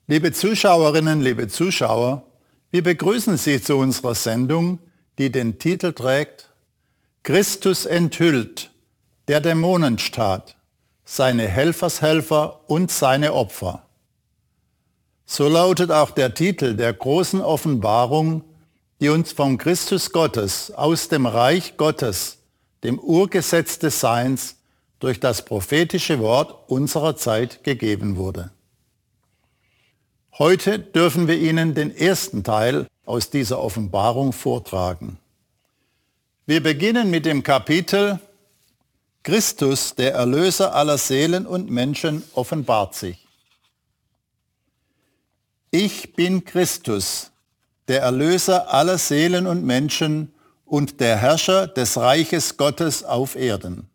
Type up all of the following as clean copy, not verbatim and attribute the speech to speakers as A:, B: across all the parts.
A: Liebe Zuschauerinnen, liebe Zuschauer, wir begrüßen Sie zu unserer Sendung, die den Titel trägt Christus enthüllt, der Dämonenstaat, seine Helfershelfer und seine Opfer. So lautet auch der Titel der großen Offenbarung, die uns vom Christus Gottes aus dem Reich Gottes, dem Urgesetz des Seins, durch das prophetische Wort unserer Zeit gegeben wurde. Heute dürfen wir Ihnen den ersten Teil aus dieser Offenbarung vortragen. Wir beginnen mit dem Kapitel Christus, der Erlöser aller Seelen und Menschen, offenbart sich. Ich bin Christus, der Erlöser aller Seelen und Menschen und der Herrscher des Reiches Gottes auf Erden.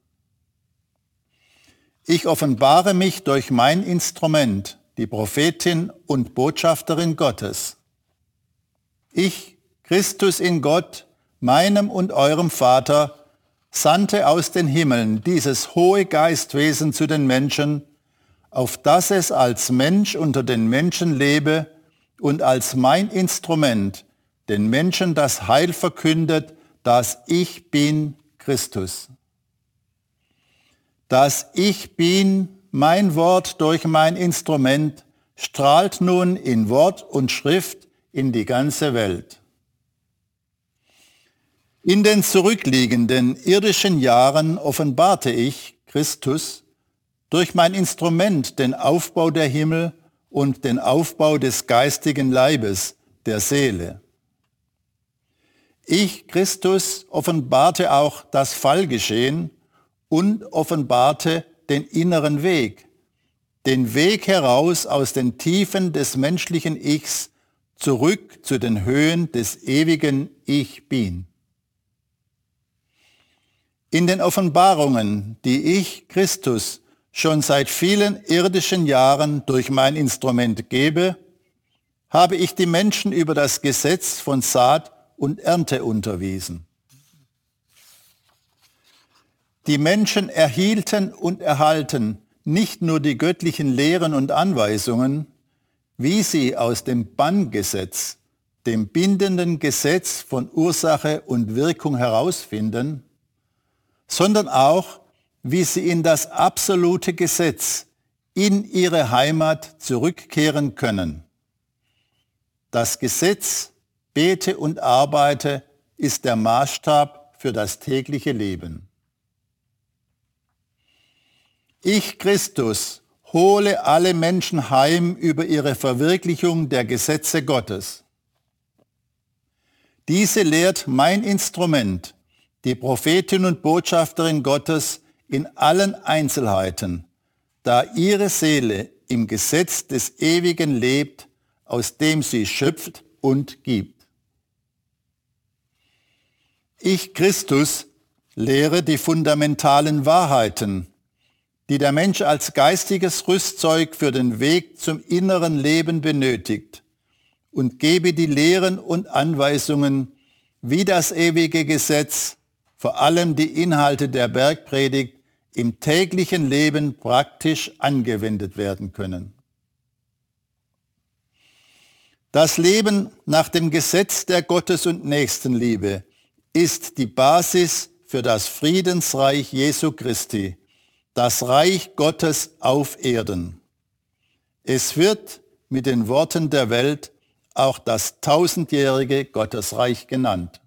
A: Ich offenbare mich durch mein Instrument, die Prophetin und Botschafterin Gottes. Ich, Christus in Gott, meinem und eurem Vater, sandte aus den Himmeln dieses hohe Geistwesen zu den Menschen, auf dass es als Mensch unter den Menschen lebe und als mein Instrument den Menschen das Heil verkündet, dass ich bin Christus. Das Ich bin, mein Wort durch mein Instrument, strahlt nun in Wort und Schrift in die ganze Welt. In den zurückliegenden irdischen Jahren offenbarte ich, Christus, durch mein Instrument den Aufbau der Himmel und den Aufbau des geistigen Leibes, der Seele. Ich, Christus, offenbarte auch das Fallgeschehen und offenbarte den inneren Weg, den Weg heraus aus den Tiefen des menschlichen Ichs zurück zu den Höhen des ewigen Ich Bin. In den Offenbarungen, die ich, Christus, schon seit vielen irdischen Jahren durch mein Instrument gebe, habe ich die Menschen über das Gesetz von Saat und Ernte unterwiesen. Die Menschen erhielten und erhalten nicht nur die göttlichen Lehren und Anweisungen, wie sie aus dem Banngesetz, dem bindenden Gesetz von Ursache und Wirkung herausfinden, sondern auch, wie sie in das absolute Gesetz, in ihre Heimat zurückkehren können. Das Gesetz, bete und arbeite, ist der Maßstab für das tägliche Leben. Ich, Christus, hole alle Menschen heim über ihre Verwirklichung der Gesetze Gottes. Diese lehrt mein Instrument, die Prophetin und Botschafterin Gottes, in allen Einzelheiten, da ihre Seele im Gesetz des Ewigen lebt, aus dem sie schöpft und gibt. Ich, Christus, lehre die fundamentalen Wahrheiten, die der Mensch als geistiges Rüstzeug für den Weg zum inneren Leben benötigt, und gebe die Lehren und Anweisungen, wie das ewige Gesetz, vor allem die Inhalte der Bergpredigt, im täglichen Leben praktisch angewendet werden können. Das Leben nach dem Gesetz der Gottes- und Nächstenliebe ist die Basis für das Friedensreich Jesu Christi, das Reich Gottes auf Erden. Es wird mit den Worten der Welt auch das tausendjährige Gottesreich genannt.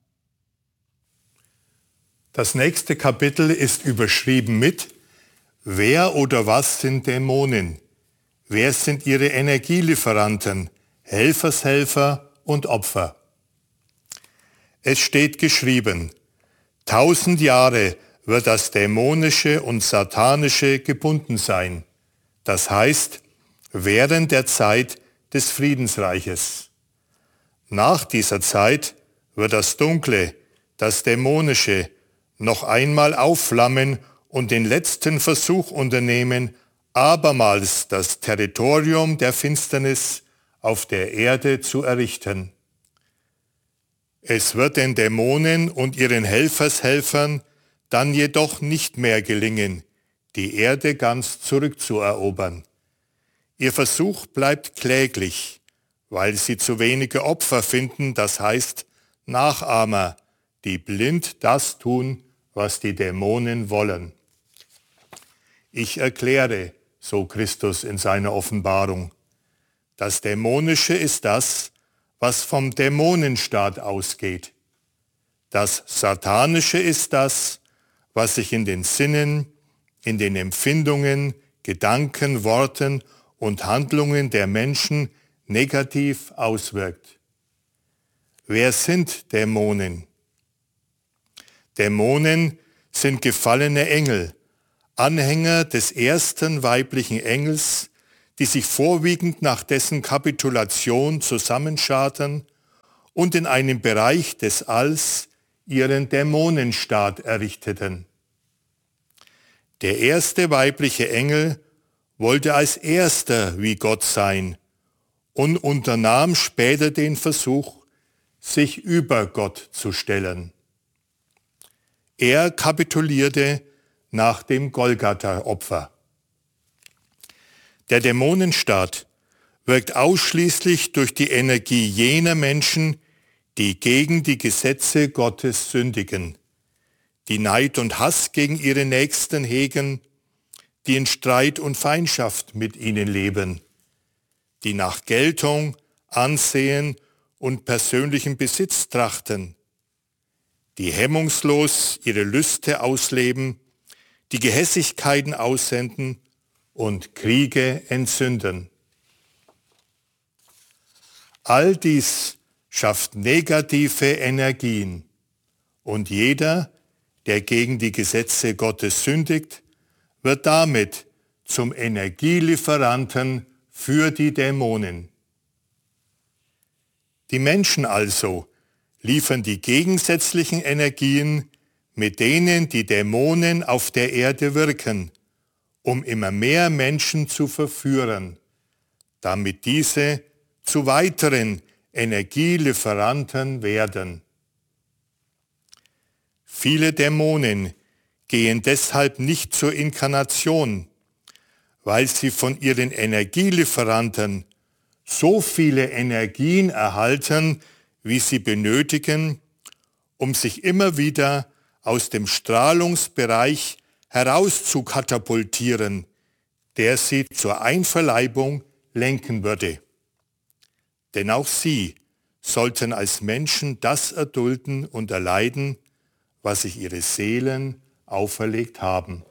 B: Das nächste Kapitel ist überschrieben mit Wer oder was sind Dämonen? Wer sind ihre Energielieferanten, Helfershelfer und Opfer? Es steht geschrieben, 1000 Jahre wird das Dämonische und Satanische gebunden sein. Das heißt, während der Zeit des Friedensreiches. Nach dieser Zeit wird das Dunkle, das Dämonische, noch einmal aufflammen und den letzten Versuch unternehmen, abermals das Territorium der Finsternis auf der Erde zu errichten. Es wird den Dämonen und ihren Helfershelfern dann jedoch nicht mehr gelingen, die Erde ganz zurückzuerobern. Ihr Versuch bleibt kläglich, weil sie zu wenige Opfer finden, das heißt Nachahmer, die blind das tun, was die Dämonen wollen. Ich erkläre, so Christus in seiner Offenbarung, das Dämonische ist das, was vom Dämonenstaat ausgeht. Das Satanische ist das, was sich in den Sinnen, in den Empfindungen, Gedanken, Worten und Handlungen der Menschen negativ auswirkt. Wer sind Dämonen? Dämonen sind gefallene Engel, Anhänger des ersten weiblichen Engels, die sich vorwiegend nach dessen Kapitulation zusammenscharten und in einem Bereich des Alls ihren Dämonenstaat errichteten. Der erste weibliche Engel wollte als erster wie Gott sein und unternahm später den Versuch, sich über Gott zu stellen. Er kapitulierte nach dem Golgatha-Opfer. Der Dämonenstaat wirkt ausschließlich durch die Energie jener Menschen, die gegen die Gesetze Gottes sündigen, die Neid und Hass gegen ihre Nächsten hegen, die in Streit und Feindschaft mit ihnen leben, die nach Geltung, Ansehen und persönlichem Besitz trachten, die hemmungslos ihre Lüste ausleben, die Gehässigkeiten aussenden und Kriege entzünden. All dies schafft negative Energien und jeder, der gegen die Gesetze Gottes sündigt, wird damit zum Energielieferanten für die Dämonen. Die Menschen also liefern die gegensätzlichen Energien, mit denen die Dämonen auf der Erde wirken, um immer mehr Menschen zu verführen, damit diese zu weiteren Energielieferanten werden. Viele Dämonen gehen deshalb nicht zur Inkarnation, weil sie von ihren Energielieferanten so viele Energien erhalten, wie sie benötigen, um sich immer wieder aus dem Strahlungsbereich herauszukatapultieren, der sie zur Einverleibung lenken würde. Denn auch sie sollten als Menschen das erdulden und erleiden, was sich ihre Seelen auferlegt haben.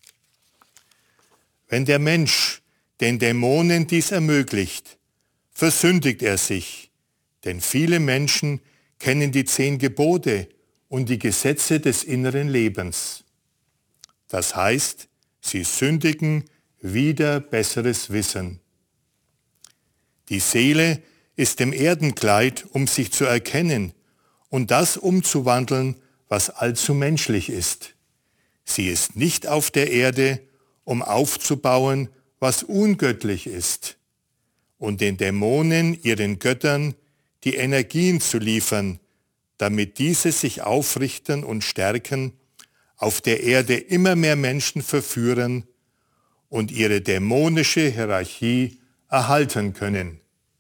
B: Wenn der Mensch den Dämonen dies ermöglicht, versündigt er sich, denn viele Menschen kennen die 10 Gebote und die Gesetze des inneren Lebens. Das heißt, sie sündigen wider besseres Wissen. Die Seele ist im Erdenkleid, um sich zu erkennen und das umzuwandeln, was allzu menschlich ist. Sie ist nicht auf der Erde, um aufzubauen, was ungöttlich ist, und den Dämonen, ihren Göttern, die Energien zu liefern, damit diese sich aufrichten und stärken, auf der Erde immer mehr Menschen verführen und ihre dämonische Hierarchie erhalten können.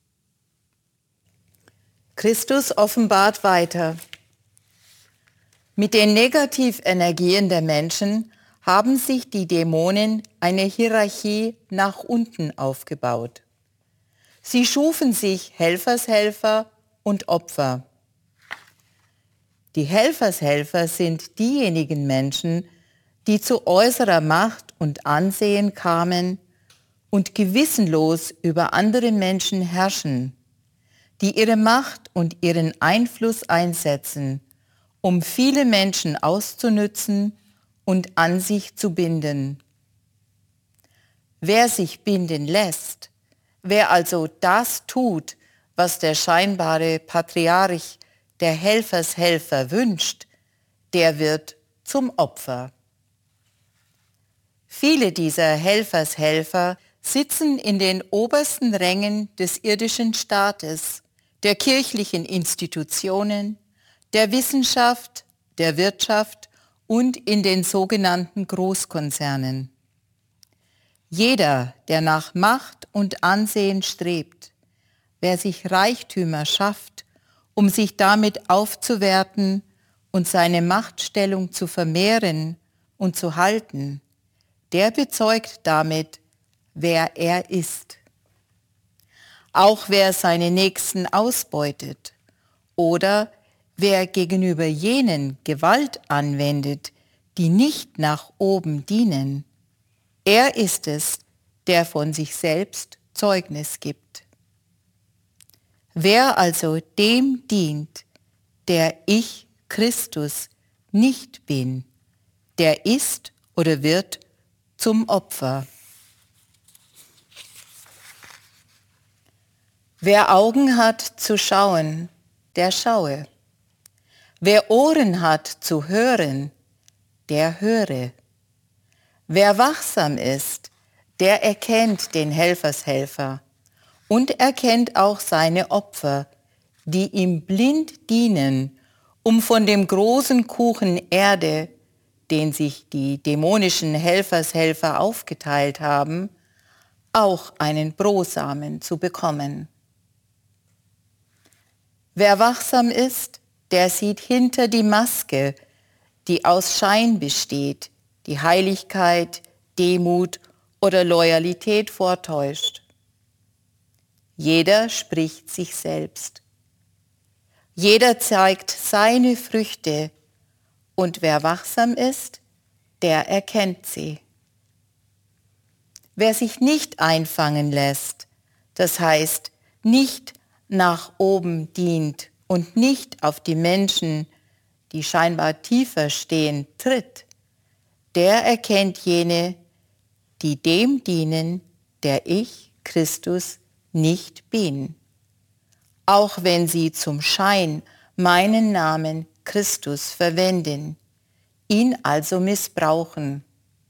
C: Christus offenbart weiter. Mit den Negativenergien der Menschen haben sich die Dämonen eine Hierarchie nach unten aufgebaut. Sie schufen sich Helfershelfer und Opfer. Die Helfershelfer sind diejenigen Menschen, die zu äußerer Macht und Ansehen kamen und gewissenlos über andere Menschen herrschen, die ihre Macht und ihren Einfluss einsetzen, um viele Menschen auszunützen und an sich zu binden. Wer sich binden lässt, wer also das tut, was der scheinbare Patriarch, der Helfershelfer, wünscht, der wird zum Opfer. Viele dieser Helfershelfer sitzen in den obersten Rängen des irdischen Staates, der kirchlichen Institutionen, der Wissenschaft, der Wirtschaft und in den sogenannten Großkonzernen. Jeder, der nach Macht und Ansehen strebt, wer sich Reichtümer schafft, um sich damit aufzuwerten und seine Machtstellung zu vermehren und zu halten, der bezeugt damit, wer er ist. Auch wer seine Nächsten ausbeutet oder wer gegenüber jenen Gewalt anwendet, die nicht nach oben dienen, er ist es, der von sich selbst Zeugnis gibt. Wer also dem dient, der ich, Christus, nicht bin, der ist oder wird zum Opfer. Wer Augen hat zu schauen, der schaue. Wer Ohren hat zu hören, der höre. Wer wachsam ist, der erkennt den Helfershelfer und erkennt auch seine Opfer, die ihm blind dienen, um von dem großen Kuchen Erde, den sich die dämonischen Helfershelfer aufgeteilt haben, auch einen Brosamen zu bekommen. Wer wachsam ist, der sieht hinter die Maske, die aus Schein besteht, die Heiligkeit, Demut oder Loyalität vortäuscht. Jeder spricht sich selbst. Jeder zeigt seine Früchte, und wer wachsam ist, der erkennt sie. Wer sich nicht einfangen lässt, das heißt nicht nach oben dient und nicht auf die Menschen, die scheinbar tiefer stehen, tritt, der erkennt jene, die dem dienen, der ich, Christus, nicht bin, auch wenn sie zum Schein meinen Namen Christus verwenden, ihn also missbrauchen.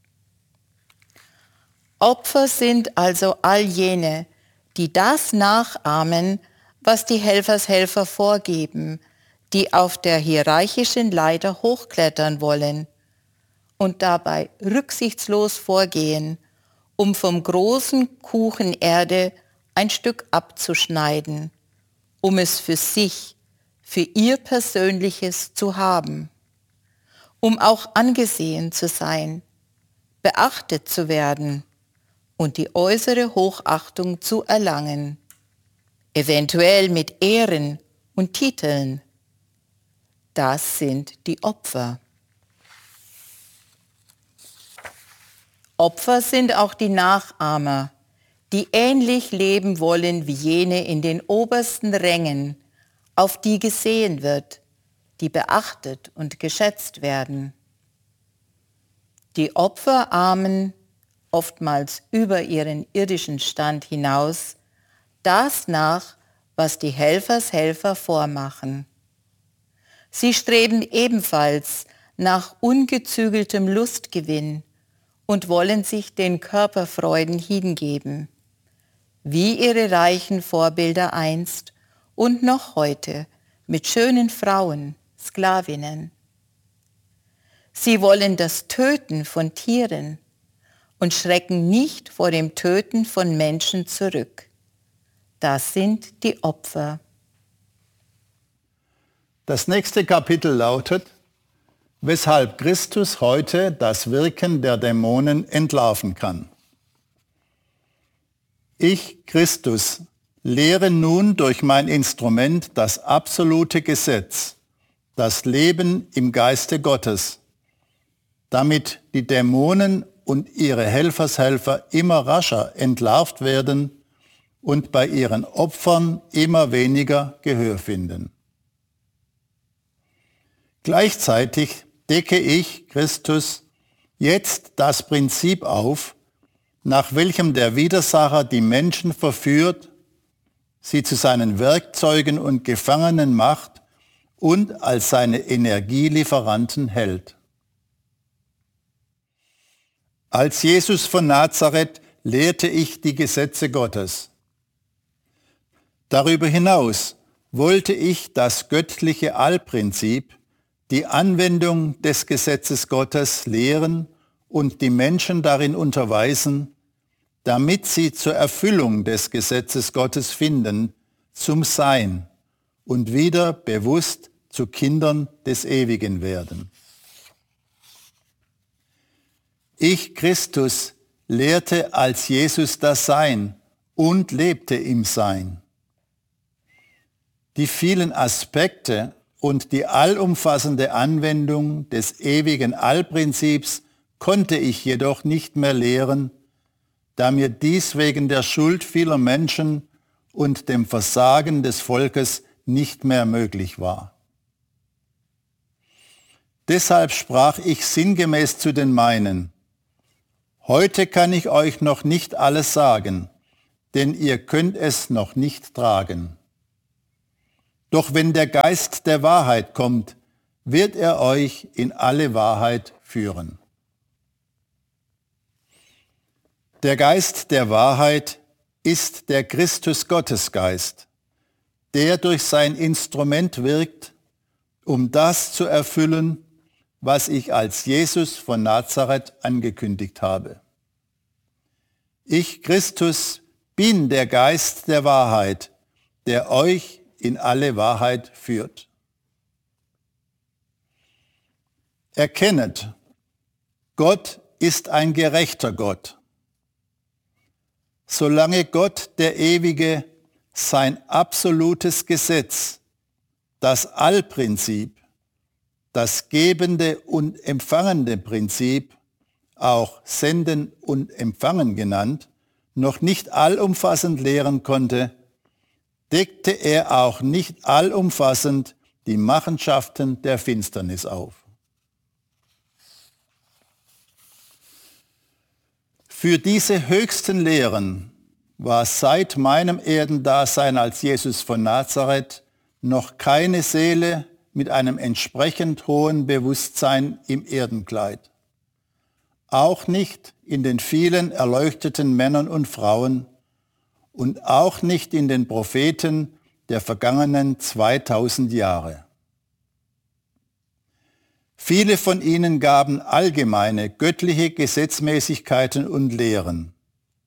C: Opfer sind also all jene, die das nachahmen, was die Helfershelfer vorgeben, die auf der hierarchischen Leiter hochklettern wollen und dabei rücksichtslos vorgehen, um vom großen Kuchen Erde ein Stück abzuschneiden, um es für sich, für ihr Persönliches zu haben, um auch angesehen zu sein, beachtet zu werden und die äußere Hochachtung zu erlangen, eventuell mit Ehren und Titeln. Das sind die Opfer. Opfer sind auch die Nachahmer, die ähnlich leben wollen wie jene in den obersten Rängen, auf die gesehen wird, die beachtet und geschätzt werden. Die Opfer ahmen, oftmals über ihren irdischen Stand hinaus, das nach, was die Helfershelfer vormachen. Sie streben ebenfalls nach ungezügeltem Lustgewinn und wollen sich den Körperfreuden hingeben, wie ihre reichen Vorbilder einst und noch heute mit schönen Frauen, Sklavinnen. Sie wollen das Töten von Tieren und schrecken nicht vor dem Töten von Menschen zurück. Das sind die Opfer.
A: Das nächste Kapitel lautet, weshalb Christus heute das Wirken der Dämonen entlarven kann. Ich, Christus, lehre nun durch mein Instrument das absolute Gesetz, das Leben im Geiste Gottes, damit die Dämonen und ihre Helfershelfer immer rascher entlarvt werden und bei ihren Opfern immer weniger Gehör finden. Gleichzeitig decke ich, Christus, jetzt das Prinzip auf, nach welchem der Widersacher die Menschen verführt, sie zu seinen Werkzeugen und Gefangenen macht und als seine Energielieferanten hält. Als Jesus von Nazareth lehrte ich die Gesetze Gottes. Darüber hinaus wollte ich das göttliche Allprinzip, die Anwendung des Gesetzes Gottes lehren und die Menschen darin unterweisen, damit sie zur Erfüllung des Gesetzes Gottes finden, zum Sein und wieder bewusst zu Kindern des Ewigen werden. Ich, Christus, lehrte als Jesus das Sein und lebte im Sein. Die vielen Aspekte und die allumfassende Anwendung des ewigen Allprinzips konnte ich jedoch nicht mehr lehren, da mir dies wegen der Schuld vieler Menschen und dem Versagen des Volkes nicht mehr möglich war. Deshalb sprach ich sinngemäß zu den meinen: Heute kann ich euch noch nicht alles sagen, denn ihr könnt es noch nicht tragen. Doch wenn der Geist der Wahrheit kommt, wird er euch in alle Wahrheit führen. Der Geist der Wahrheit ist der Christus-Gottesgeist, der durch sein Instrument wirkt, um das zu erfüllen, was ich als Jesus von Nazareth angekündigt habe. Ich, Christus, bin der Geist der Wahrheit, der euch in alle Wahrheit führt. Erkennet, Gott ist ein gerechter Gott. Solange Gott, der Ewige, sein absolutes Gesetz, das Allprinzip, das gebende und empfangende Prinzip, auch Senden und Empfangen genannt, noch nicht allumfassend lehren konnte, deckte er auch nicht allumfassend die Machenschaften der Finsternis auf. Für diese höchsten Lehren war seit meinem Erdendasein als Jesus von Nazareth noch keine Seele mit einem entsprechend hohen Bewusstsein im Erdenkleid. Auch nicht in den vielen erleuchteten Männern und Frauen und auch nicht in den Propheten der vergangenen 2000 Jahre. Viele von ihnen gaben allgemeine göttliche Gesetzmäßigkeiten und Lehren.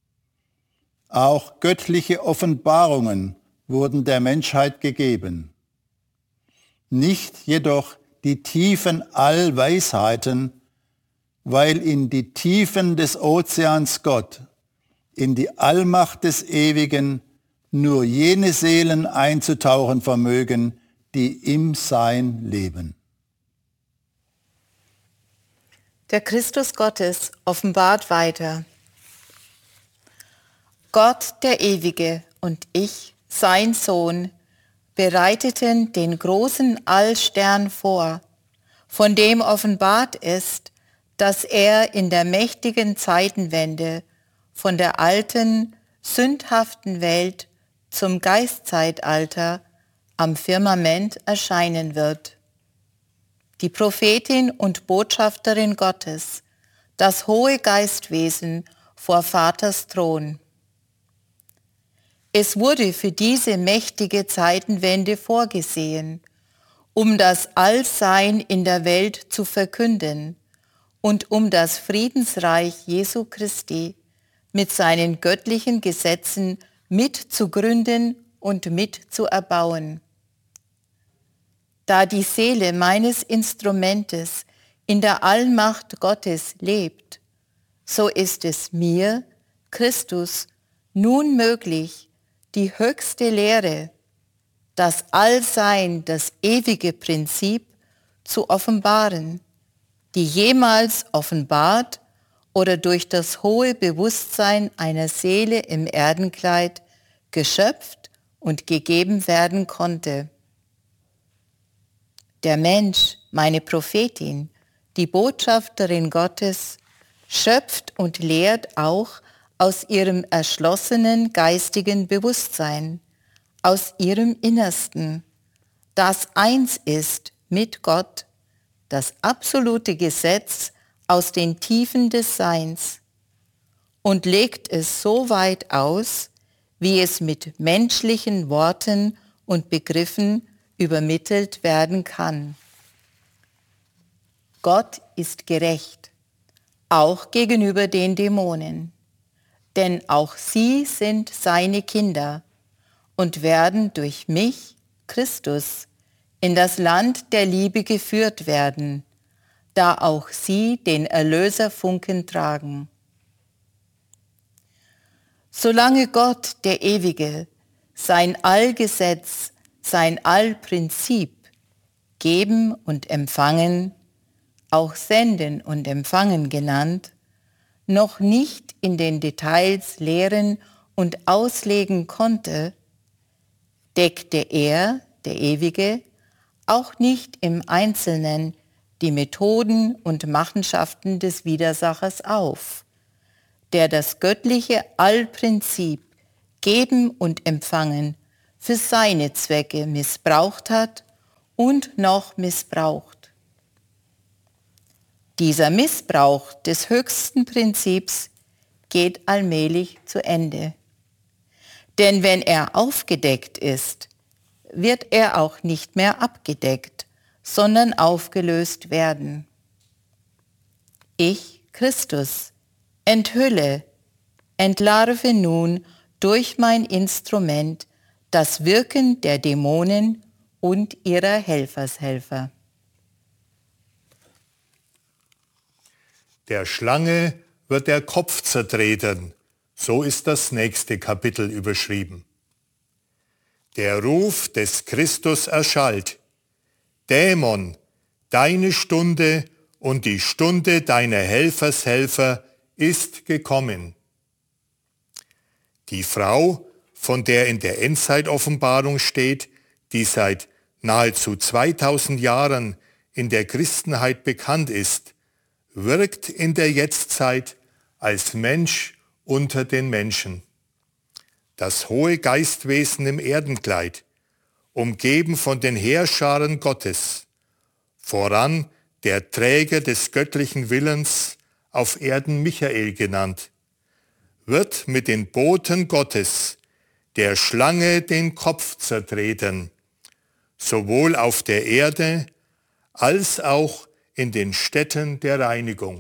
A: Auch göttliche Offenbarungen wurden der Menschheit gegeben. Nicht jedoch die tiefen Allweisheiten, weil in die Tiefen des Ozeans Gott, in die Allmacht des Ewigen, nur jene Seelen einzutauchen vermögen, die im Sein leben.
C: Der Christus Gottes offenbart weiter. Gott, der Ewige, und ich, sein Sohn, bereiteten den großen Allstern vor, von dem offenbart ist, dass er in der mächtigen Zeitenwende von der alten, sündhaften Welt zum Geistzeitalter am Firmament erscheinen wird. Die Prophetin und Botschafterin Gottes, das hohe Geistwesen vor Vaters Thron. Es wurde für diese mächtige Zeitenwende vorgesehen, um das Allsein in der Welt zu verkünden und um das Friedensreich Jesu Christi mit seinen göttlichen Gesetzen mitzugründen und mitzuerbauen. Da die Seele meines Instrumentes in der Allmacht Gottes lebt, so ist es mir, Christus, nun möglich, die höchste Lehre, das Allsein, das ewige Prinzip zu offenbaren, die jemals offenbart oder durch das hohe Bewusstsein einer Seele im Erdenkleid geschöpft und gegeben werden konnte. Der Mensch, meine Prophetin, die Botschafterin Gottes, schöpft und lehrt auch aus ihrem erschlossenen geistigen Bewusstsein, aus ihrem Innersten, das eins ist mit Gott, das absolute Gesetz aus den Tiefen des Seins, und legt es so weit aus, wie es mit menschlichen Worten und Begriffen übermittelt werden kann. Gott ist gerecht, auch gegenüber den Dämonen. denn auch sie sind seine Kinder und werden durch mich, Christus, in das Land der Liebe geführt werden, da auch sie den Erlöserfunken tragen. Solange Gott, der Ewige, sein Allgesetz, sein Allprinzip, geben und empfangen, auch senden und empfangen genannt, noch nicht in den Details lehren und auslegen konnte, deckte er, der Ewige, auch nicht im Einzelnen die Methoden und Machenschaften des Widersachers auf, der das göttliche Allprinzip Geben und Empfangen für seine Zwecke missbraucht hat und noch missbraucht. Dieser Missbrauch des höchsten Prinzips geht allmählich zu Ende. Denn wenn er aufgedeckt ist, wird er auch nicht mehr abgedeckt, sondern aufgelöst werden. Ich, Christus, enthülle, entlarve nun durch mein Instrument das Wirken der Dämonen und ihrer Helfershelfer.
B: Der Schlange wird der Kopf zertreten. So ist das nächste Kapitel überschrieben. Der Ruf des Christus erschallt. Dämon, deine Stunde und die Stunde deiner Helfershelfer ist gekommen. Die Frau, von der in der Endzeitoffenbarung steht, die seit nahezu 2000 Jahren in der Christenheit bekannt ist, wirkt in der Jetztzeit als Mensch unter den Menschen. Das hohe Geistwesen im Erdenkleid, umgeben von den Heerscharen Gottes, voran der Träger des göttlichen Willens, auf Erden Michael genannt, wird mit den Boten Gottes der Schlange den Kopf zertreten, sowohl auf der Erde als auch in den Städten der Reinigung.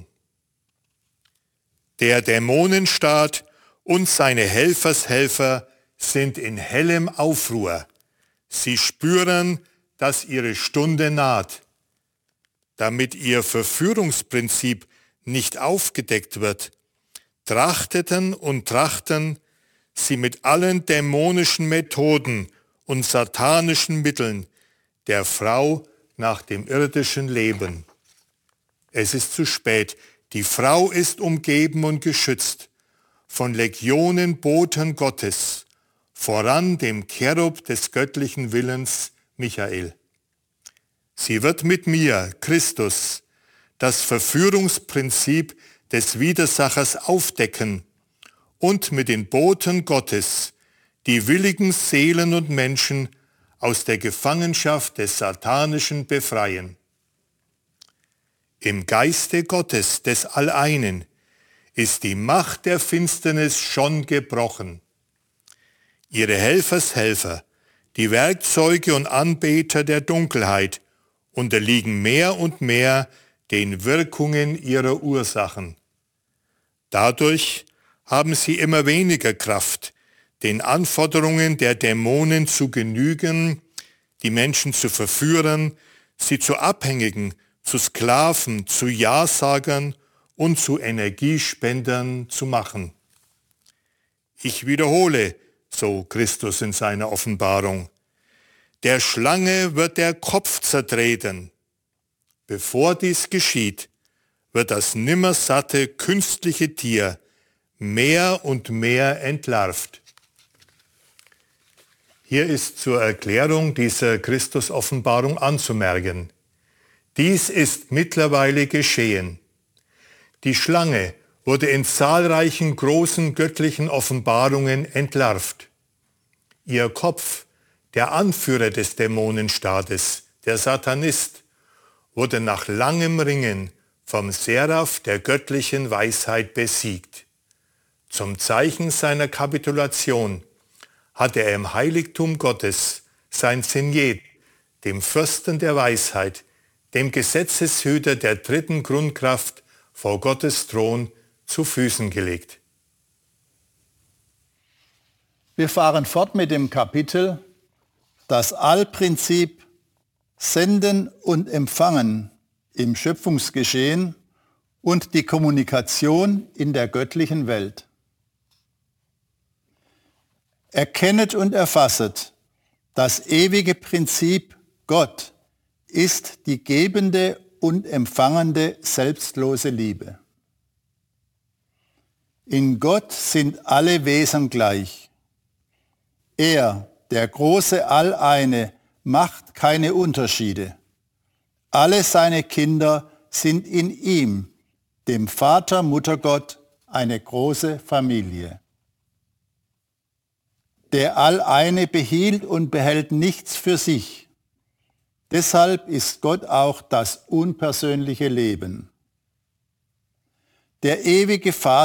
B: Der Dämonenstaat und seine Helfershelfer sind in hellem Aufruhr. Sie spüren, dass ihre Stunde naht. Damit ihr Verführungsprinzip nicht aufgedeckt wird, trachteten und trachten sie mit allen dämonischen Methoden und satanischen Mitteln der Frau nach dem irdischen Leben. Es ist zu spät. Die Frau ist umgeben und geschützt von Legionen Boten Gottes, voran dem Cherub des göttlichen Willens Michael. Sie wird mit mir, Christus, das Verführungsprinzip des Widersachers aufdecken und mit den Boten Gottes die willigen Seelen und Menschen aus der Gefangenschaft des Satanischen befreien. Im Geiste Gottes des Alleinen ist die Macht der Finsternis schon gebrochen. Ihre Helfershelfer, die Werkzeuge und Anbeter der Dunkelheit, unterliegen mehr und mehr den Wirkungen ihrer Ursachen. Dadurch haben sie immer weniger Kraft, den Anforderungen der Dämonen zu genügen, die Menschen zu verführen, sie zu Abhängigen, zu Sklaven, zu Ja-Sagern und zu Energiespendern zu machen. Ich wiederhole, so Christus in seiner Offenbarung, der Schlange wird der Kopf zertreten. Bevor dies geschieht, wird das nimmersatte künstliche Tier mehr und mehr entlarvt. Hier ist zur Erklärung dieser Christus-Offenbarung anzumerken: Dies ist mittlerweile geschehen. Die Schlange wurde in zahlreichen großen göttlichen Offenbarungen entlarvt. Ihr Kopf, der Anführer des Dämonenstaates, der Satanist, wurde nach langem Ringen vom Seraph der göttlichen Weisheit besiegt. Zum Zeichen seiner Kapitulation hatte er im Heiligtum Gottes sein Signet, dem Fürsten der Weisheit, dem Gesetzeshüter der dritten Grundkraft vor Gottes Thron, zu Füßen gelegt.
A: Wir fahren fort mit dem Kapitel Das Allprinzip Senden und Empfangen im Schöpfungsgeschehen und die Kommunikation in der göttlichen Welt. Erkennet und erfasset, das ewige Prinzip Gott ist die gebende und empfangende selbstlose Liebe. In Gott sind alle Wesen gleich. Er, der große Alleine, macht keine Unterschiede. Alle seine Kinder sind in ihm, dem Vater, Muttergott, eine große Familie. Der Alleine behielt und behält nichts für sich. Deshalb ist Gott auch das unpersönliche Leben. Der ewige Vater